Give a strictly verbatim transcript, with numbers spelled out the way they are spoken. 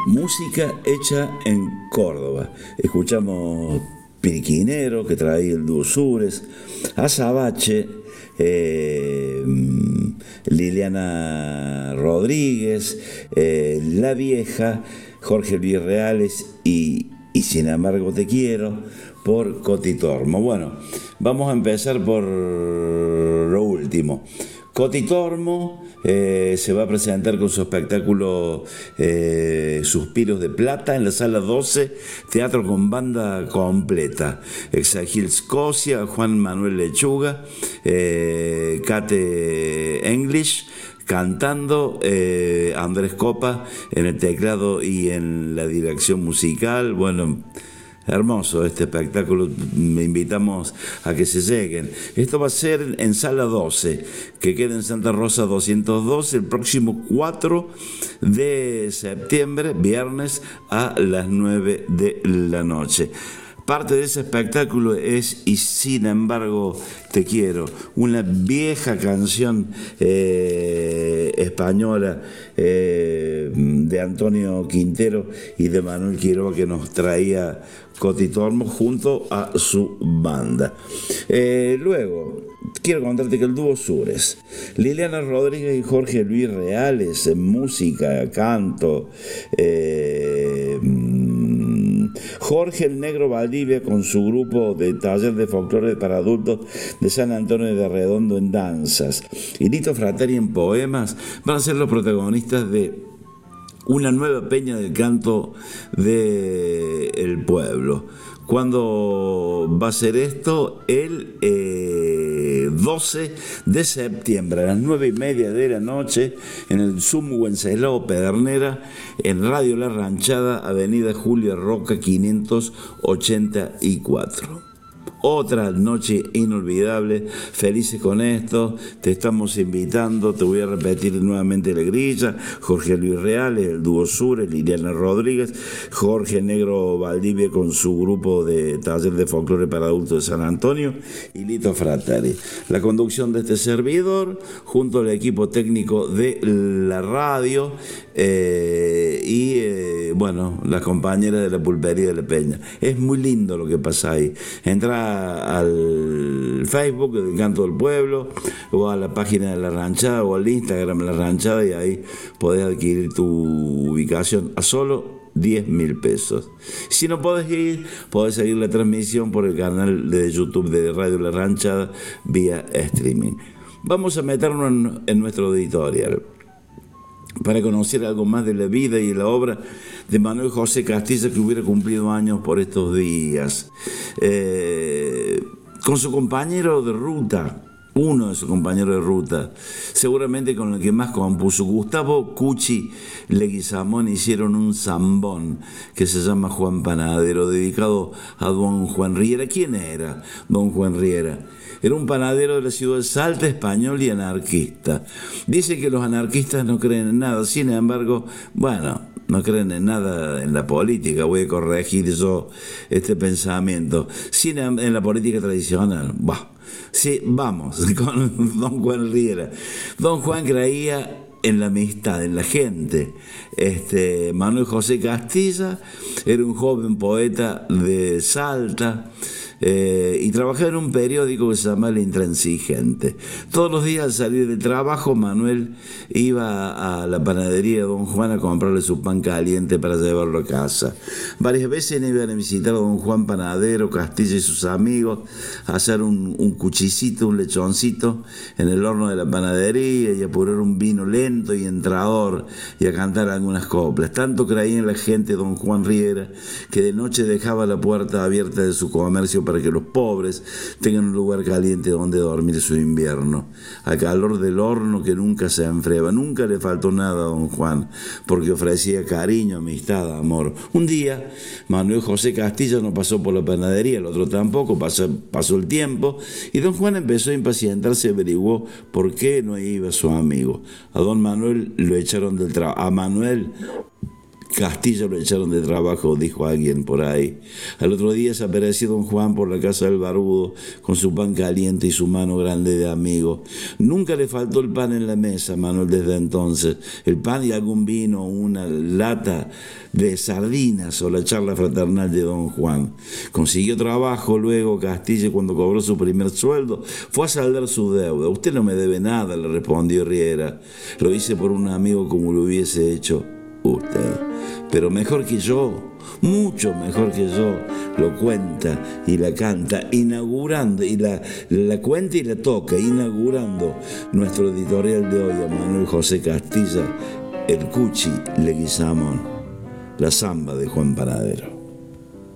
Música hecha en Córdoba. Escuchamos Piriquinero, que traía el dúo Sures, Azabache, eh, Liliana Rodríguez, eh, La Vieja, Jorge Luis Reales y, y Sin embargo te quiero, por Coti Tormo. Bueno, vamos a empezar por lo último. Coti Tormo eh, se va a presentar con su espectáculo eh, Suspiros de Plata en la sala doce, teatro con banda completa. Exagil Scocia, Juan Manuel Lechuga, eh, Kate English cantando, eh, Andrés Copa en el teclado y en la dirección musical. Bueno, hermoso este espectáculo, me invitamos a que se lleguen. Esto va a ser en Sala doce, que queda en Santa Rosa doscientos doce, el próximo cuatro de septiembre, viernes, a las nueve de la noche. Parte de ese espectáculo es Y sin embargo te quiero, una vieja canción eh, española eh, de Antonio Quintero y de Manuel Quiroga, que nos traía Coti Tormo junto a su banda. Eh, luego, quiero contarte que el dúo Sures, Liliana Rodríguez y Jorge Luis Reales en música, canto, eh, Jorge el Negro Valdivia con su grupo de taller de folclore para adultos de San Antonio de Redondo en danzas, y Lito Fratteri en poemas van a ser los protagonistas de una nueva peña del canto del pueblo. ¿Cuándo va a ser esto? El eh, doce de septiembre a las nueve y media de la noche en el Zoom Wenceslao Pedernera, en Radio La Ranchada, Avenida Julia Roca quinientos ochenta y cuatro. Otra noche inolvidable, felices con esto, te estamos invitando, te voy a repetir nuevamente la grilla: Jorge Luis Reales, el dúo Sures, Liliana Rodríguez, Jorge Negro Valdivia con su grupo de taller de folclore para adultos de San Antonio y Lito Fratteri. La conducción de este servidor, junto al equipo técnico de la radio eh, y eh, bueno, las compañeras de la pulpería de la Peña. Es muy lindo lo que pasa ahí. Entra al Facebook del Canto del Pueblo, o a la página de La Ranchada, o al Instagram de La Ranchada, y ahí podés adquirir tu ubicación a solo diez mil pesos. Si no podés ir, podés seguir la transmisión por el canal de YouTube de Radio La Ranchada vía streaming. Vamos a meternos en, en nuestro editorial para conocer algo más de la vida y la obra de Manuel José Castilla, que hubiera cumplido años por estos días. Eh, con su compañero de ruta, uno de sus compañeros de ruta, seguramente con el que más compuso, Gustavo Cuchi Leguizamón, hicieron un zambón que se llama Juan Panadero, dedicado a don Juan Riera. ¿Quién era don Juan Riera? Era un panadero de la ciudad de Salta, español y anarquista. Dice que los anarquistas no creen en nada, sin embargo, bueno, no creen en nada en la política. Voy a corregir yo este pensamiento. Sin en la política tradicional, bah. Sí, vamos, con don Juan Riera. Don Juan creía en la amistad, en la gente. Este, Manuel José Castilla era un joven poeta de Salta, Eh, y trabajaba en un periódico que se llama El Intransigente. Todos los días al salir de trabajo, Manuel iba a la panadería de don Juan a comprarle su pan caliente para llevarlo a casa. Varias veces iban a visitar a don Juan Panadero, Castilla y sus amigos, a hacer un, un cuchicito, un lechoncito en el horno de la panadería, y a apurar un vino lento y entrador, y a cantar algunas coplas. Tanto creía en la gente don Juan Riera, que de noche dejaba la puerta abierta de su comercio para que los pobres tengan un lugar caliente donde dormir su invierno, al calor del horno que nunca se enfriaba. Nunca le faltó nada a don Juan, porque ofrecía cariño, amistad, amor. Un día, Manuel José Castilla no pasó por la panadería, el otro tampoco, pasó, pasó el tiempo, y don Juan empezó a impacientarse y averiguó por qué no iba su amigo. A don Manuel lo echaron del trabajo. A Manuel Castilla lo echaron de trabajo, dijo alguien por ahí. Al otro día se apareció don Juan por la casa del barbudo con su pan caliente y su mano grande de amigo. Nunca le faltó el pan en la mesa, Manuel, desde entonces. El pan y algún vino, una lata de sardinas o la charla fraternal de don Juan. Consiguió trabajo luego Castilla cuando cobró su primer sueldo. Fue a saldar su deuda. Usted no me debe nada, le respondió Riera. Lo hice por un amigo como lo hubiese hecho usted. Pero mejor que yo, mucho mejor que yo, lo cuenta y la canta, inaugurando, y la, la cuenta y la toca, inaugurando nuestro editorial de hoy a Manuel José Castilla, el Cuchi Leguizamón, la samba de Juan Panadero.